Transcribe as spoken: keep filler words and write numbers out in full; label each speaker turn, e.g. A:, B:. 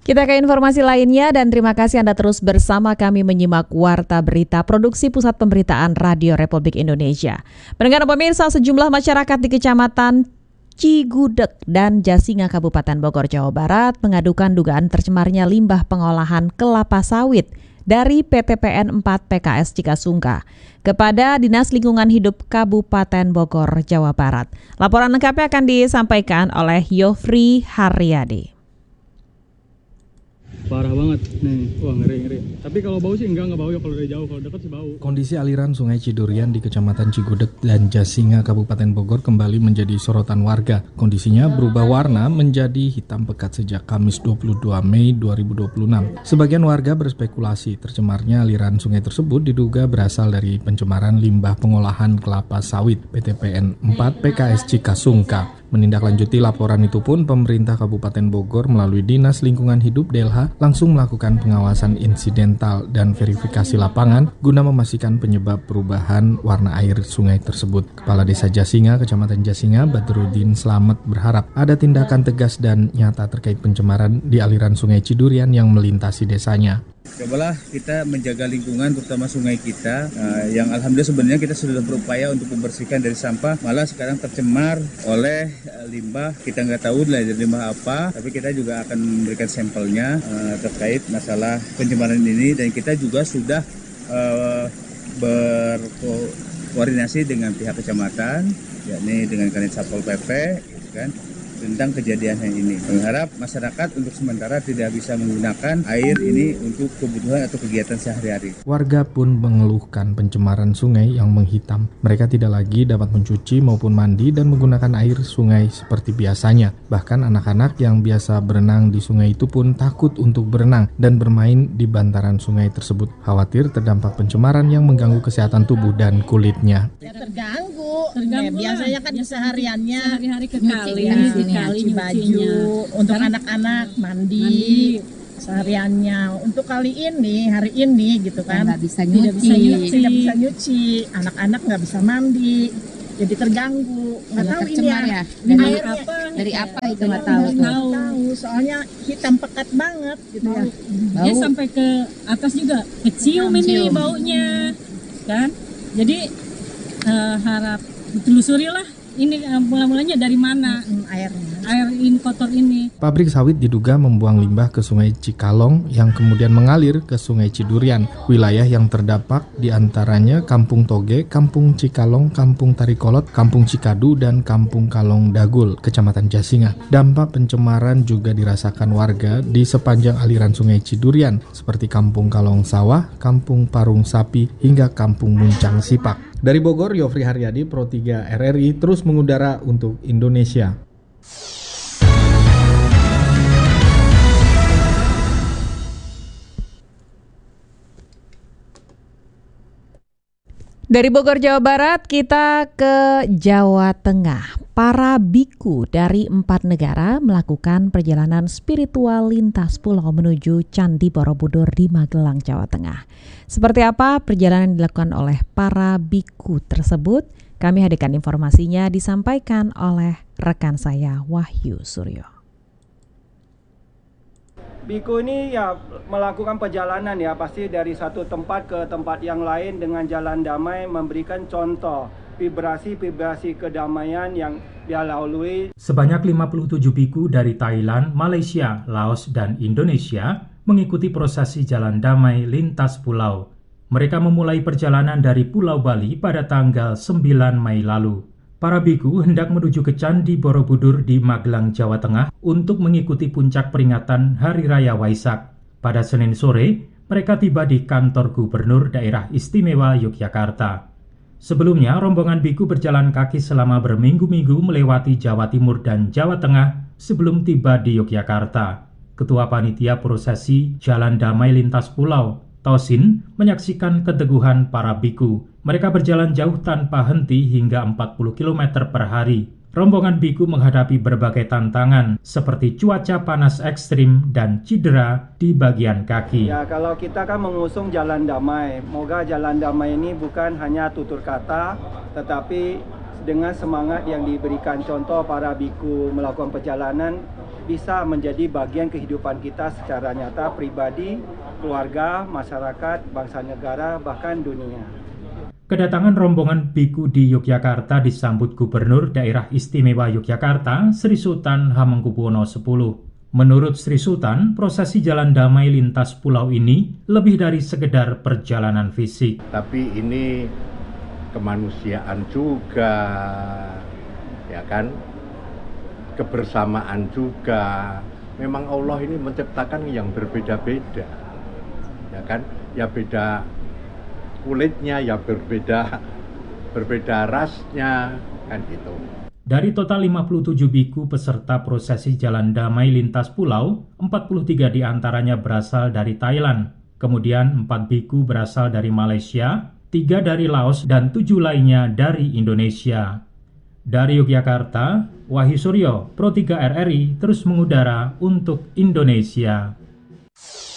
A: Kita ke informasi lainnya dan terima kasih Anda terus bersama kami menyimak Warta Berita Produksi Pusat Pemberitaan Radio Republik Indonesia. Pendengar pemirsa, sejumlah masyarakat di Kecamatan Cigudeg dan Jasinga Kabupaten Bogor, Jawa Barat mengadukan dugaan tercemarnya limbah pengolahan kelapa sawit dari P T P N empat P K S Cikasungka kepada Dinas Lingkungan Hidup Kabupaten Bogor, Jawa Barat. Laporan lengkapnya akan disampaikan oleh Yofri Haryadi.
B: Parah banget nih, wah ngeri-ngeri. Tapi kalau bau sih enggak, enggak bau ya kalau dari jauh, kalau dekat sih bau.
C: Kondisi aliran Sungai Cidurian di Kecamatan Cigudeg dan Jasinga Kabupaten Bogor kembali menjadi sorotan warga. Kondisinya berubah warna menjadi hitam pekat sejak Kamis dua puluh dua Mei dua ribu dua puluh enam. Sebagian warga berspekulasi tercemarnya aliran sungai tersebut diduga berasal dari pencemaran limbah pengolahan kelapa sawit P T P N empat P K S Cikasungka. Menindaklanjuti laporan itu pun, pemerintah Kabupaten Bogor melalui Dinas Lingkungan Hidup D L H langsung melakukan pengawasan insidental dan verifikasi lapangan guna memastikan penyebab perubahan warna air sungai tersebut. Kepala Desa Jasinga, Kecamatan Jasinga, Badrudin Slamet berharap ada tindakan tegas dan nyata terkait pencemaran di aliran Sungai Cidurian yang melintasi desanya.
D: Cobalah kita menjaga lingkungan terutama sungai kita uh, yang alhamdulillah sebenarnya kita sudah berupaya untuk membersihkan dari sampah, malah sekarang tercemar oleh uh, limbah. Kita nggak tahu lah limbah apa, tapi kita juga akan memberikan sampelnya uh, terkait masalah pencemaran ini, dan kita juga sudah uh, berkoordinasi dengan pihak kecamatan, yakni dengan Kanit Satpol P P, gitu kan, tentang kejadian ini. Mengharap masyarakat untuk sementara tidak bisa menggunakan air ini untuk kebutuhan atau kegiatan sehari-hari.
C: Warga pun mengeluhkan pencemaran sungai yang menghitam. Mereka tidak lagi dapat mencuci maupun mandi dan menggunakan air sungai seperti biasanya. Bahkan anak-anak yang biasa berenang di sungai itu pun takut untuk berenang dan bermain di bantaran sungai tersebut. Khawatir terdampak pencemaran yang mengganggu kesehatan tubuh dan kulitnya.
E: Ya, terganggu. terganggu nah, biasanya kan sehariannya
F: sehari-hari ke kali.
E: Ya, kali baju untuk anak-anak mandi, mandi sehariannya. Untuk kali ini hari ini gitu kan
F: nggak bisa nyuci,
E: tidak bisa nyuci, tidak bisa nyuci, anak-anak nggak bisa mandi, jadi terganggu. Nggak tahu ini ya,
F: ya. Dari
E: airnya
F: apa?
E: Dari
F: apa itu nggak tahu tuh.
E: Tahu, soalnya hitam pekat banget gitu ya.
F: Bau.
G: Dia sampai ke atas juga kecium ini baunya kan. Jadi uh, harap ditelusuri lah ini uh, mula-mulanya dari mana
E: hmm, airnya.
G: Air ini kotor ini.
C: Pabrik sawit diduga membuang limbah ke Sungai Cikalong yang kemudian mengalir ke Sungai Cidurian. Wilayah yang terdampak diantaranya Kampung Toge, Kampung Cikalong, Kampung Tarikolot, Kampung Cikadu, dan Kampung Kalong Dagul, Kecamatan Jasinga. Dampak pencemaran juga dirasakan warga di sepanjang aliran Sungai Cidurian, seperti Kampung Kalong Sawah, Kampung Parung Sapi, hingga Kampung Muncang Sipak. Dari Bogor, Yofri Haryadi, Pro tiga R R I, terus mengudara untuk Indonesia.
A: Dari Bogor, Jawa Barat, kita ke Jawa Tengah. Para biku dari empat negara melakukan perjalanan spiritual lintas pulau menuju Candi Borobudur di Magelang, Jawa Tengah. Seperti apa perjalanan dilakukan oleh para biku tersebut? Kami hadirkan informasinya disampaikan oleh rekan saya Wahyu Suryo.
H: Biku ini ya melakukan perjalanan ya pasti dari satu tempat ke tempat yang lain dengan jalan damai, memberikan contoh vibrasi-vibrasi kedamaian yang dia lalui.
I: Sebanyak lima puluh tujuh biku dari Thailand, Malaysia, Laos, dan Indonesia mengikuti prosesi jalan damai lintas pulau. Mereka memulai perjalanan dari Pulau Bali pada tanggal sembilan Mei lalu. Para biku hendak menuju ke Candi Borobudur di Magelang, Jawa Tengah untuk mengikuti puncak peringatan Hari Raya Waisak. Pada Senin sore, mereka tiba di kantor Gubernur Daerah Istimewa Yogyakarta. Sebelumnya, rombongan biku berjalan kaki selama berminggu-minggu melewati Jawa Timur dan Jawa Tengah sebelum tiba di Yogyakarta. Ketua Panitia Prosesi Jalan Damai Lintas Pulau, Tosin, menyaksikan keteguhan para biku. Mereka berjalan jauh tanpa henti hingga empat puluh kilometer per hari. Rombongan biku menghadapi berbagai tantangan seperti cuaca panas ekstrim dan cedera di bagian kaki.
H: Ya, kalau kita kan mengusung jalan damai, moga jalan damai ini bukan hanya tutur kata, tetapi dengan semangat yang diberikan contoh para biku melakukan perjalanan bisa menjadi bagian kehidupan kita secara nyata, pribadi, keluarga, masyarakat, bangsa negara, bahkan dunia.
I: Kedatangan rombongan biku di Yogyakarta disambut Gubernur Daerah Istimewa Yogyakarta, Sri Sultan Hamengkubuwono X. Menurut Sri Sultan, prosesi jalan damai lintas pulau ini lebih dari sekedar perjalanan fisik.
J: Tapi ini kemanusiaan juga, ya kan? Kebersamaan juga. Memang Allah ini menciptakan yang berbeda-beda, ya kan? Ya beda kulitnya, ya berbeda, berbeda rasnya, kan gitu.
I: Dari total lima puluh tujuh biku peserta prosesi jalan damai lintas pulau, empat puluh tiga diantaranya berasal dari Thailand. Kemudian empat biku berasal dari Malaysia, tiga dari Laos, dan tujuh lainnya dari Indonesia. Dari Yogyakarta, Wahyu Suryo, Pro tiga R R I terus mengudara untuk Indonesia.